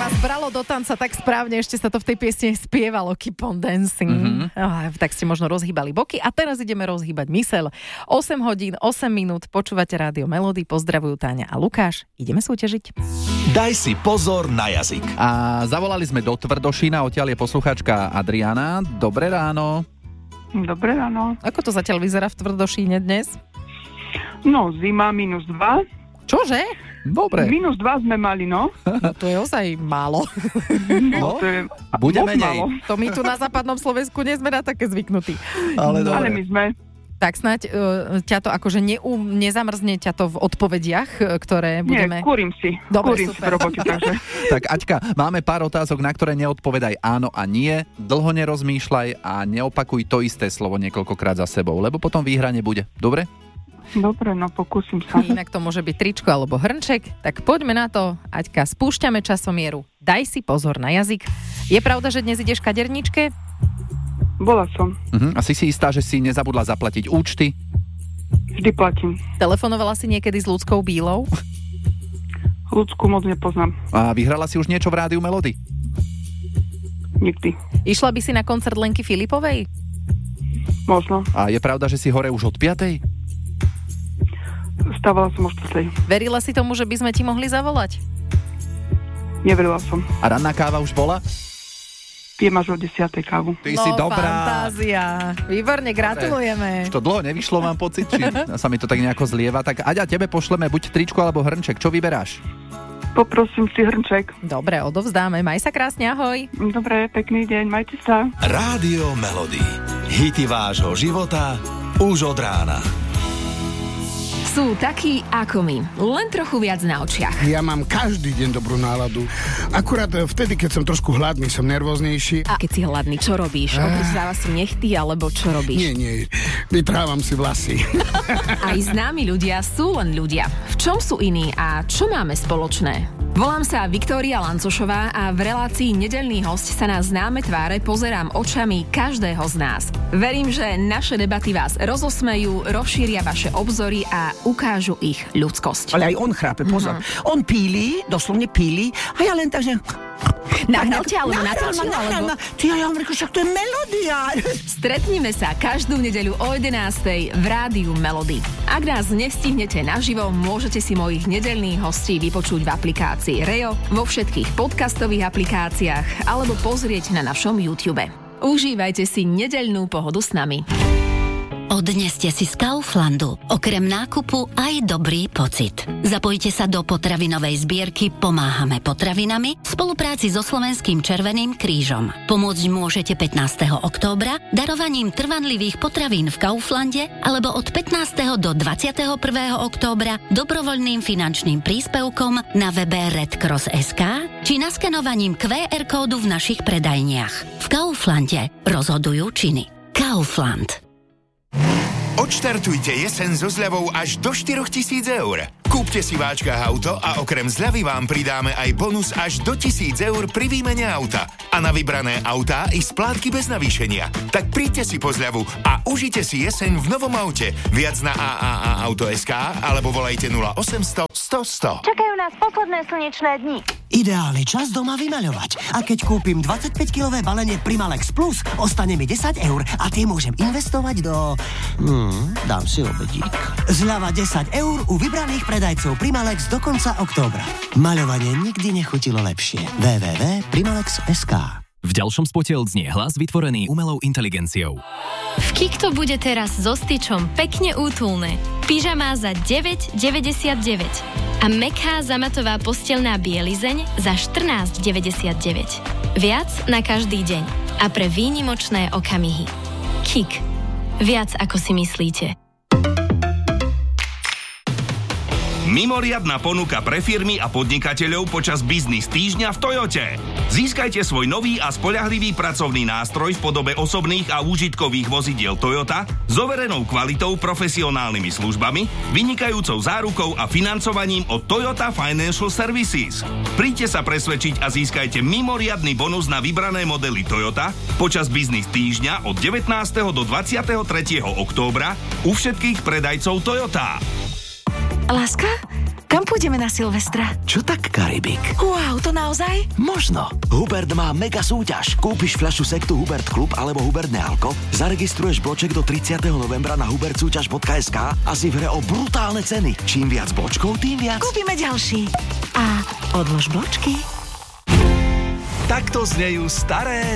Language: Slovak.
vás bralo do tanca tak správne, ešte sa to v tej piesni spievalo, Keep on Dancing. Tak ste možno rozhýbali boky a teraz ideme rozhýbať myseľ. 8 hodín, 8 minút, počúvate Rádio Melody, pozdravujú Táňa a Lukáš. Ideme súťažiť. Daj si pozor na jazyk. A zavolali sme do Tvrdošína, odtiaľ je poslucháčka Adriana. Dobré ráno. Dobré ráno. Ako to zatiaľ vyzerá v Tvrdošíne dnes? No, zima -2. Čože? Dobre. -2 sme mali, no. No to je ozaj málo. No, to je Bude moc menej. málo. To my tu na západnom Slovensku nie sme na také zvyknutí. Ale Ale dobre. my sme... Tak snáď ťa to akože nezamrzne ťa to v odpovediach, ktoré budeme... Nie, kúrim si. Dobre, Kúrim si super. v robote, takže... Tak Aťka, máme pár otázok, na ktoré neodpovedaj áno a nie. Dlho nerozmýšľaj a neopakuj to isté slovo niekoľkokrát za sebou, lebo potom výhra nebude. Dobre? Dobre, no pokúsim sa. Inak to môže byť tričko alebo hrnček. Tak poďme na to, Aťka, spúšťame časomieru. Daj si pozor na jazyk. Je pravda, že dnes ideš kaderníčke? Bola som. A si istá, že si nezabudla zaplatiť účty? Vždy platím. Telefonovala si niekedy s Ľudskou Bílou? Ľudsku moc nepoznám. A vyhrala si už niečo v Rádiu Melody? Nikdy. Išla by si na koncert Lenky Filipovej? Možno. A je pravda, že si hore už od 5:00? Stávala som o 4:00. Verila si tomu, že by sme ti mohli zavolať? Neverila som. A ranná káva už bola? Pijem až o 10:00 kávu. Ty si dobrá. Fantázia. Výborne, gratulujeme. To dlho nevyšlo, mám pocit, či sa mi to tak nejako zlieva. Tak Aďa, tebe pošleme buď tričko alebo hrnček. Čo vyberáš? Poprosím si hrnček. Dobre, odovzdáme. Maj sa krásne, ahoj. Dobre, pekný deň, majte sa. Rádio Melody. Hity vášho života už od rána. Sú takí ako my, len trochu viac na očiach. Ja mám každý deň dobrú náladu. Akurát vtedy, keď som trošku hladný, som nervóznejší. A keď si hladný, čo robíš? Obrizáva si nechty, alebo čo robíš? Nie, vytrávam si vlasy. Aj známi ľudia sú len ľudia. V čom sú iní a čo máme spoločné? Volám sa Viktória Lancošová a v relácii Nedeľný hosť sa na známe tváre pozerám očami každého z nás. Verím, že naše debaty vás rozosmejú, rozšíria vaše obzory a ukážu ich ľudskosť. Ale aj on chrápe, pozor. On píli, doslovne píli, a ja len tak, že... Nahnelte alebo natočil, alebo... Ty, ja hovorím, však to je melódia. Stretnime sa každú nedeľu o 11:00 v Rádiu Melody. Ak nás nestihnete naživo, môžete si mojich nedeľných hostí vypočuť v aplikácii Reo, vo všetkých podcastových aplikáciách alebo pozrieť na našom YouTube. Užívajte si nedeľnú pohodu s nami. Odneste si z Kauflandu okrem nákupu aj dobrý pocit. Zapojte sa do potravinovej zbierky Pomáhame potravinami v spolupráci so Slovenským Červeným krížom. Pomôcť môžete 15. októbra darovaním trvanlivých potravín v Kauflande alebo od 15. do 21. októbra dobrovoľným finančným príspevkom na webe redcross.sk či naskenovaním QR kódu v našich predajniach. V Kauflande rozhodujú činy. Kaufland. Odštartujte jeseň so zľavou až do 4 000 eur. Kúpte si v Áčkach auto a okrem zľavy vám pridáme aj bonus až do 1 000 eur pri výmene auta. A na vybrané autá i splátky bez navýšenia. Tak príďte si po zľavu a užite si jeseň v novom aute. Viac na AAA-auto.sk alebo volajte 0800 100 100. Čakajú nás posledné slnečné dni. Ideálny čas doma vymaľovať. A keď kúpim 25-kilové balenie Primalex Plus, ostane mi 10 eur a tie môžem investovať do... dám si obedík. Zľava 10 eur u vybraných predajcov Primalex do konca októbra. Maľovanie nikdy nechutilo lepšie. www.primalex.sk. V ďalšom spote odznie hlas vytvorený umelou inteligenciou. V Kikto bude teraz so styčom pekne útulné. Pyžamá za 9,99 a mäkká zamatová posteľná bielizeň za 14,99. Viac na každý deň a pre výnimočné okamihy. Kik. Viac ako si myslíte. Mimoriadna ponuka pre firmy a podnikateľov počas biznis týždňa v Toyote. Získajte svoj nový a spoľahlivý pracovný nástroj v podobe osobných a úžitkových vozidiel Toyota s overenou kvalitou, profesionálnymi službami, vynikajúcou zárukou a financovaním od Toyota Financial Services. Príďte sa presvedčiť a získajte mimoriadny bonus na vybrané modely Toyota počas biznis týždňa od 19. do 23. októbra u všetkých predajcov Toyota. Láska? Kam pôjdeme na Silvestra? Čo tak, Karibik? Wow, to naozaj? Možno. Hubert má mega súťaž. Kúpiš fľašu sektu Hubert Klub alebo Hubert Nealko, zaregistruješ bloček do 30. novembra na hubertsúťaž.sk a si v hre o brutálne ceny. Čím viac bločkov, tým viac. Kúpime ďalší. A odlož bločky. Takto znejú staré